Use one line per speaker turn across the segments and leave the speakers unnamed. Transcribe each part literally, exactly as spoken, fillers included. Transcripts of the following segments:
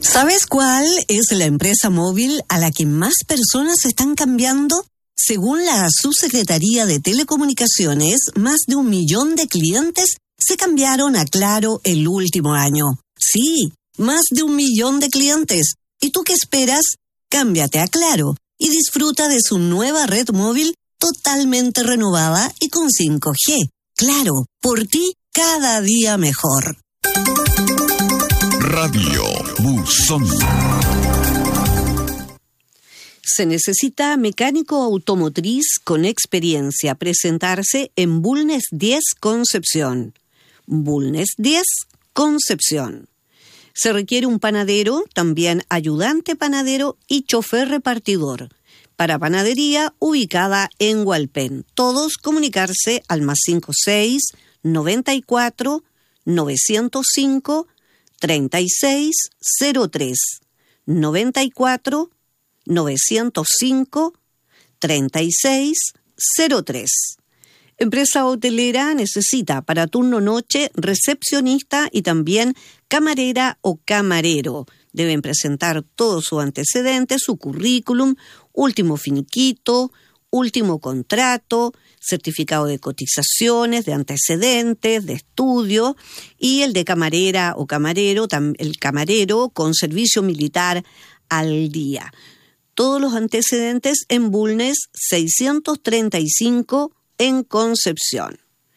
¿Sabes cuál es la empresa móvil a la que más personas están cambiando? Según la Subsecretaría de Telecomunicaciones, más de un millón de clientes se cambiaron a Claro el último año. Sí, más de un millón de clientes. ¿Y tú qué esperas? Cámbiate a Claro y disfruta de su nueva red móvil totalmente renovada y con cinco G. Claro, por ti cada día mejor.
Radio Buzón.
Se necesita mecánico automotriz con experiencia. Presentarse en Bulnes diez Concepción. Bulnes diez Concepción. Se requiere un panadero, también ayudante panadero y chofer repartidor. Para panadería, ubicada en Hualpén. Todos comunicarse al más cinco seis, noventa y cuatro, novecientos cinco, treinta y seis cero tres. noventa y cuatro, novecientos cinco, treinta y seis cero tres. Empresa hotelera necesita para turno noche recepcionista y también camarera o camarero. Deben presentar todos sus antecedentes, su currículum, último finiquito, último contrato, certificado de cotizaciones, de antecedentes, de estudio, y el de camarera o camarero, el camarero con servicio militar al día. Todos los antecedentes en Bulnes seiscientos treinta y cinco en Concepción.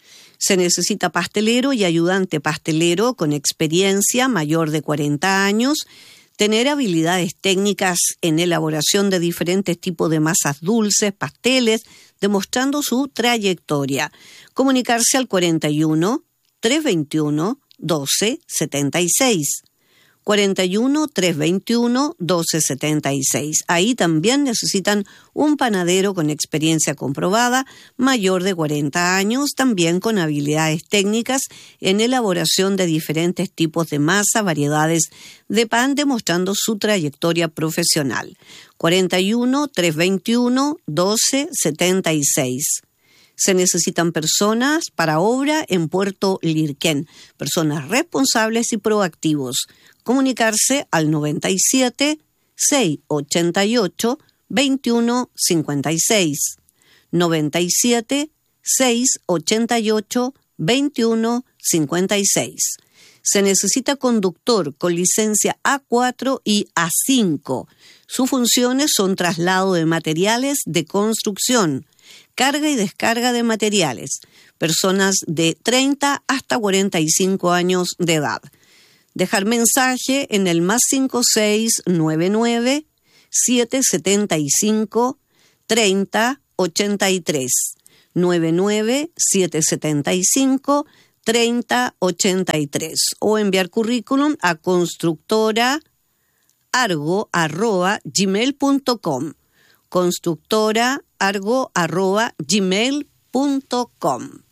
Se necesita pastelero y ayudante pastelero con experiencia mayor de cuarenta años, tener habilidades técnicas en elaboración de diferentes tipos de masas dulces, pasteles, demostrando su trayectoria. Comunicarse al cuarenta y uno, trescientos veintiuno, doce setenta y seis. cuarenta y uno, trescientos veintiuno, doce setenta y seis. Ahí también necesitan un panadero con experiencia comprobada, mayor de cuarenta años, también con habilidades técnicas en elaboración de diferentes tipos de masa, variedades de pan, demostrando su trayectoria profesional. cuarenta y uno, trescientos veintiuno, doce setenta y seis. Se necesitan personas para obra en Puerto Lirquén, personas responsables y proactivos. Comunicarse al noventa y siete, seiscientos ochenta y ocho, veintiuno cincuenta y seis. noventa y siete, seiscientos ochenta y ocho, veintiuno cincuenta y seis. Se necesita conductor con licencia A cuatro y A cinco. Sus funciones son traslado de materiales de construcción, carga y descarga de materiales, personas de treinta hasta cuarenta y cinco años de edad. Dejar mensaje en el más cinco seis nueve nueve, siete siete cinco, treinta ochenta y tres. nueve nueve, siete siete cinco, treinta ochenta y tres. O enviar currículum a constructora argo arroba gmail punto com. constructora argo arroba gmail punto com.